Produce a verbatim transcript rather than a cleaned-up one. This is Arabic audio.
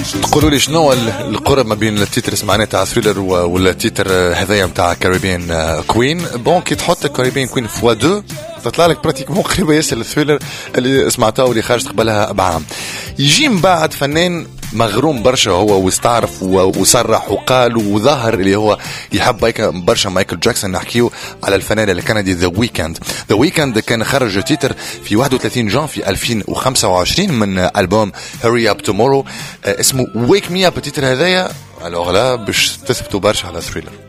قولوا لي شنو القرب ما بين التيتر سمعنا تاع ثريلر والتيتر هذايا نتاع كاريبيان كوين. بون كي تحط كاريبيان كوين فوا دو تطلع لك براتيكمون قريبه ياسر الثريلر اللي سمعتها واللي خرجت قبلها بعام. يجي من بعد فنان مغروم برشا هو واستعرف وصرح وقال وظهر اللي هو يحب برشا مايكل جاكسون. نحكيو على الفنان الكندي ذا ويكند. ذا ويكند كان خرج تيتر في واحد وثلاثين جان في ألفين وخمسة وعشرين من ألبوم هوري اب تومورو اسمه ويك مي اب. التيتر هذايا الوغ لا باش تثبتوا برشا على ثريلر.